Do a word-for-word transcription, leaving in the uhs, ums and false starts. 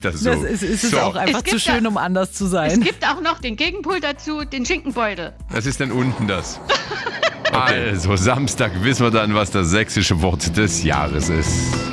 Das, so. das ist, ist es so. auch einfach Es zu gibt schön, da- um anders zu sein. Es gibt auch noch den Gegenpol dazu, den Schinkenbeutel. Was ist denn unten das? Also, Samstag wissen wir dann, was das sächsische Wort des Jahres ist.